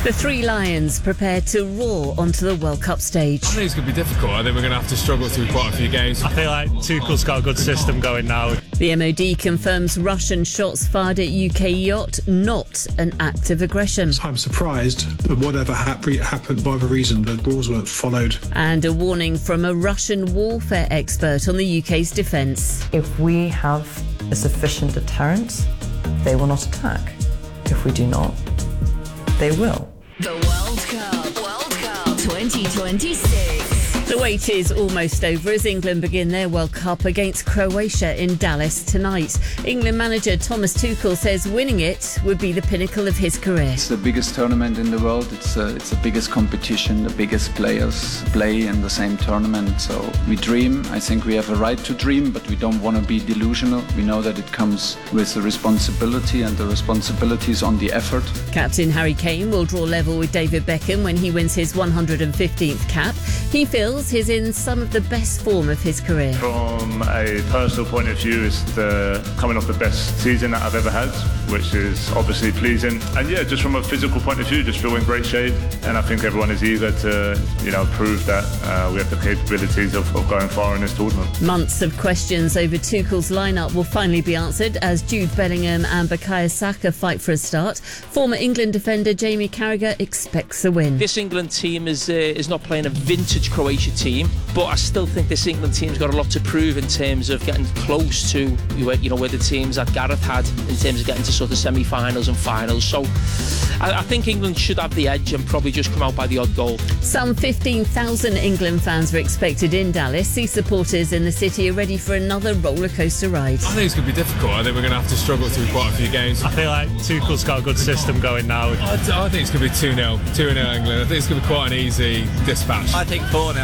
The Three Lions prepare to roar onto the World Cup stage. I think it's going to be difficult. I think we're going to have to struggle through quite a few games. I feel like Tuchel's got a good system going now. The MOD confirms Russian shots fired at UK yacht, not an act of aggression. I'm surprised that whatever happened, whatever reason, the rules weren't followed. And a warning from a Russian warfare expert on the UK's defence. If we have a sufficient deterrent, they will not attack. If we do not, they will. The World Cup 2026. The wait is almost over as England begin their World Cup against Croatia in Dallas tonight. England manager Thomas Tuchel says winning it would be the pinnacle of his career. It's the biggest tournament in the world. It's the biggest competition. The biggest players play in the same tournament. So we dream. I think we have a right to dream, but we don't want to be delusional. We know that it comes with the responsibility, and the responsibility is on the effort. Captain Harry Kane will draw level with David Beckham when he wins his 115th cap. He feels he's in some of the best form of his career. From a personal point of view, it's coming off the best season that I've ever had, which is obviously pleasing. And yeah, just from a physical point of view, just feel in great shape. And I think everyone is eager to, prove that we have the capabilities of going far in this tournament. Months of questions over Tuchel's lineup will finally be answered as Jude Bellingham and Bukayo Saka fight for a start. Former England defender Jamie Carragher expects a win. This England team is not playing a vintage Croatia team, but I still think this England team's got a lot to prove in terms of getting close to where the teams that Gareth had in terms of getting to sort of semi-finals and finals. So I think England should have the edge and probably just come out by the odd goal. Some 15,000 England fans are expected in Dallas. Sea supporters in the city are ready for another rollercoaster ride. I think it's going to be difficult. I think we're going to have to struggle through quite a few games. I feel like Tuchel's got a good system going now. I think it's going to be 2-0 England. I think it's going to be quite an easy dispatch. I think 4-0.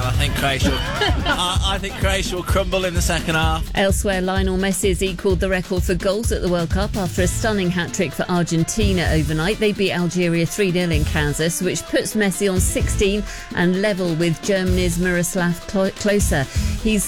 I think Croatia will crumble in the second half. Elsewhere, Lionel Messi has equalled the record for goals at the World Cup after a stunning hat-trick for Argentina overnight. They beat Algeria 3-0 in Kansas, which puts Messi on 16 and level with Germany's Miroslav Klose. He's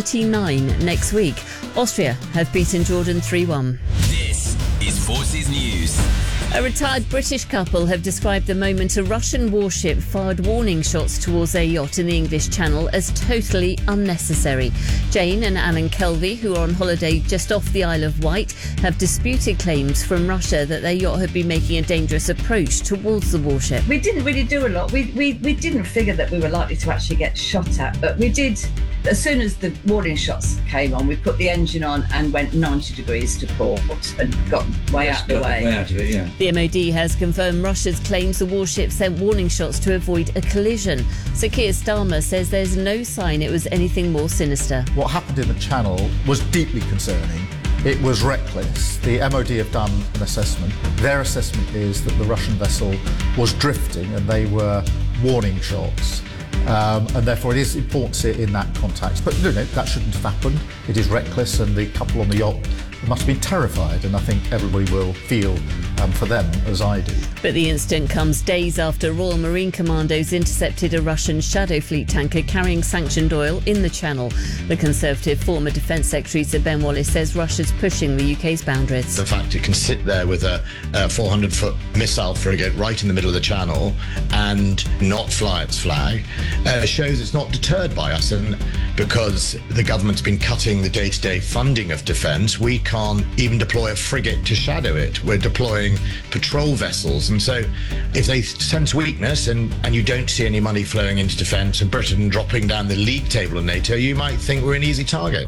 39 next week. Austria have beaten Jordan 3-1. This is Forces News. A retired British couple have described the moment a Russian warship fired warning shots towards their yacht in the English Channel as totally unnecessary. Jane and Alan Kelvey, who are on holiday just off the Isle of Wight, have disputed claims from Russia that their yacht had been making a dangerous approach towards the warship. We didn't really do a lot. We didn't figure that we were likely to actually get shot at, but we did. As soon as the warning shots came on, we put the engine on and went 90 degrees to port and got way out the way. Way out of it, yeah. The MOD has confirmed Russia's claims the warship sent warning shots to avoid a collision. Sir Keir Starmer says there's no sign it was anything more sinister. What happened in the Channel was deeply concerning. It was reckless. The MOD have done an assessment. Their assessment is that the Russian vessel was drifting and they were warning shots. And therefore it is important to see it in that context. But that shouldn't have happened. It is reckless, and the couple on the yacht must have been terrified, and I think everybody will feel for them as I do. But the incident comes days after Royal Marine Commandos intercepted a Russian Shadow Fleet tanker carrying sanctioned oil in the Channel. The Conservative former Defence Secretary Sir Ben Wallace says Russia's pushing the UK's boundaries. The fact it can sit there with a 400-foot missile frigate right in the middle of the Channel and not fly its flag shows it's not deterred by us, and because the government's been cutting the day-to-day funding of defence, we can't even deploy a frigate to shadow it. We're deploying patrol vessels, and so if they sense weakness and you don't see any money flowing into defence and Britain dropping down the league table of NATO, you might think we're an easy target.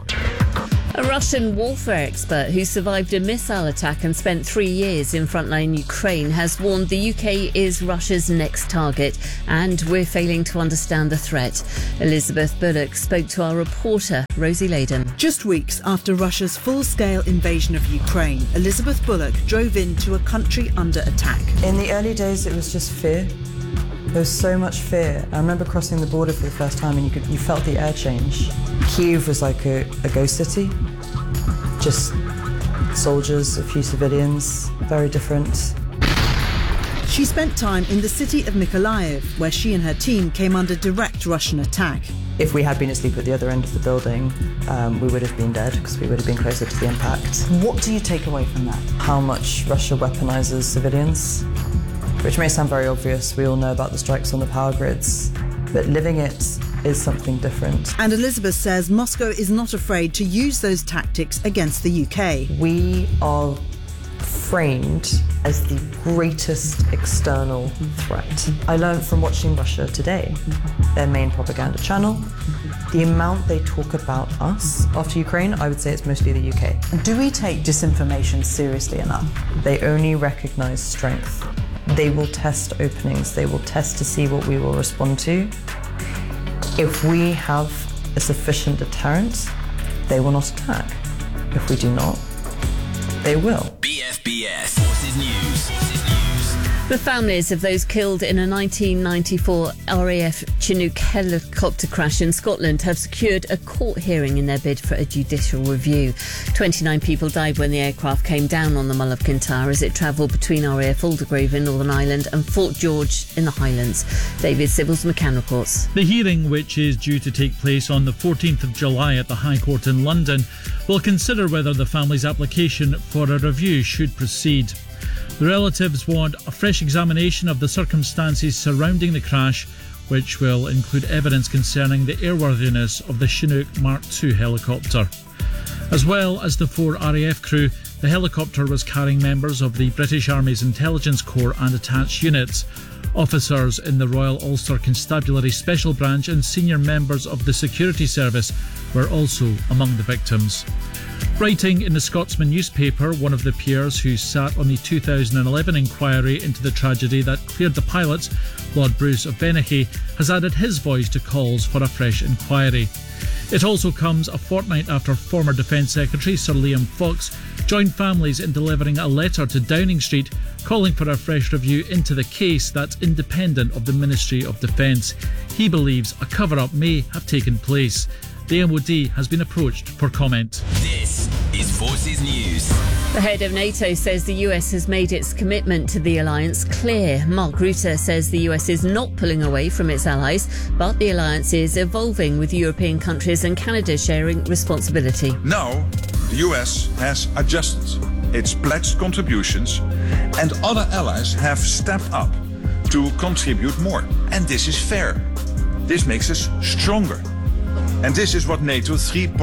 A Russian warfare expert who survived a missile attack and spent 3 years in frontline Ukraine has warned the UK is Russia's next target, and we're failing to understand the threat. Elizabeth Bullock spoke to our reporter, Rosie Layden. Just weeks after Russia's full-scale invasion of Ukraine, Elizabeth Bullock drove into a country under attack. In the early days, it was just fear. There was so much fear. I remember crossing the border for the first time and you felt the air change. Kyiv was like a ghost city. Just soldiers, a few civilians, very different. She spent time in the city of Mykolaiv, where she and her team came under direct Russian attack. If we had been asleep at the other end of the building, we would have been dead because we would have been closer to the impact. What do you take away from that? How much Russia weaponizes civilians. which may sound very obvious. We all know about the strikes on the power grids, but living it is something different. And Elizabeth says Moscow is not afraid to use those tactics against the UK. We are framed as the greatest external threat. I learned from watching Russia Today, their main propaganda channel. The amount they talk about us after Ukraine, I would say it's mostly the UK. Do we take disinformation seriously enough? They only recognise strength. They will test openings. They will test to see what we will respond to. If we have a sufficient deterrent, they will not attack. If we do not, they will. BFBS Forces News. The families of those killed in a 1994 RAF Chinook helicopter crash in Scotland have secured a court hearing in their bid for a judicial review. 29 people died when the aircraft came down on the Mull of Kintyre as it travelled between RAF Aldergrave in Northern Ireland and Fort George in the Highlands. David Sybil's McCann reports. The hearing, which is due to take place on the 14th of July at the High Court in London, will consider whether the family's application for a review should proceed. The relatives want a fresh examination of the circumstances surrounding the crash, which will include evidence concerning the airworthiness of the Chinook Mark II helicopter. As well as the 4 RAF crew, the helicopter was carrying members of the British Army's Intelligence Corps and attached units. Officers in the Royal Ulster Constabulary Special Branch and senior members of the Security Service were also among the victims. Writing in the Scotsman newspaper, one of the peers who sat on the 2011 inquiry into the tragedy that cleared the pilots, Lord Bruce of Benaghy, has added his voice to calls for a fresh inquiry. It also comes a fortnight after former Defence Secretary Sir Liam Fox joined families in delivering a letter to Downing Street calling for a fresh review into the case that's independent of the Ministry of Defence. He believes a cover-up may have taken place. The MOD has been approached for comment. This is Forces News. The head of NATO says the US has made its commitment to the alliance clear. Mark Rutte says the US is not pulling away from its allies, but the alliance is evolving with European countries and Canada sharing responsibility. Now, the US has adjusted its pledged contributions and other allies have stepped up to contribute more. And this is fair. This makes us stronger. And this is what NATO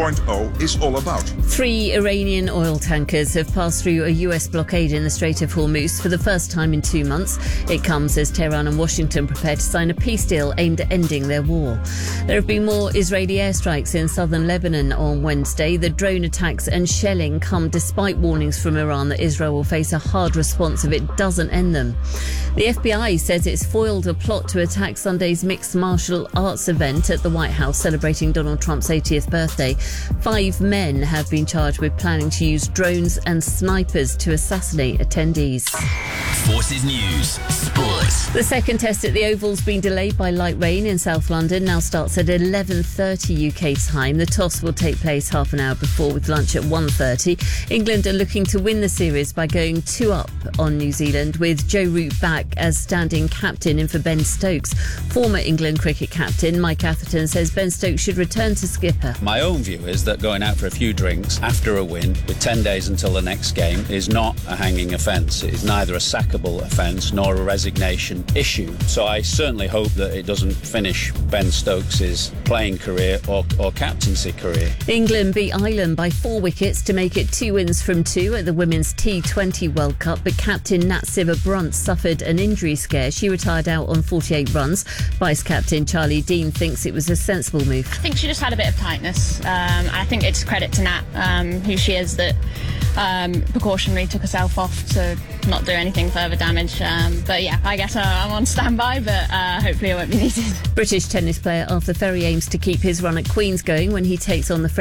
3.0 is all about. 3 Iranian oil tankers have passed through a US blockade in the Strait of Hormuz for the first time in 2 months. It comes as Tehran and Washington prepare to sign a peace deal aimed at ending their war. There have been more Israeli airstrikes in southern Lebanon on Wednesday. The drone attacks and shelling come despite warnings from Iran that Israel will face a hard response if it doesn't end them. The FBI says it's foiled a plot to attack Sunday's mixed martial arts event at the White House celebrating Donald Trump's 80th birthday. 5 men have been charged with planning to use drones and snipers to assassinate attendees. Forces News Sports. The second test at the Oval's been delayed by light rain in South London. Now starts at 11:30 UK time. The toss will take place half an hour before, with lunch at 1:30. England are looking to win the series by going 2-up on New Zealand, with Joe Root back as standing captain in for Ben Stokes. Former England cricket captain Mike Atherton says Ben Stokes should return to skipper. My own view is that going out for a few drinks after a win with 10 days until the next game is not a hanging offence. It is neither a sackable offence nor a resignation issue. So I certainly hope that it doesn't finish Ben Stokes' playing career or captaincy career. England beat Ireland by 4 wickets to make it 2 wins from 2 at the Women's T20 World Cup, but captain Nat Sciver-Brunt suffered an injury scare. She retired out on 48 runs. Vice-captain Charlie Dean thinks it was a sensible move. I think she just had a bit of tightness. I think it's credit to Nat, who she is, that precautionary took herself off to not do anything further damage. But yeah, I guess I'm on standby, but hopefully it won't be needed. British tennis player Arthur Ferry aims to keep his run at Queen's going when he takes on the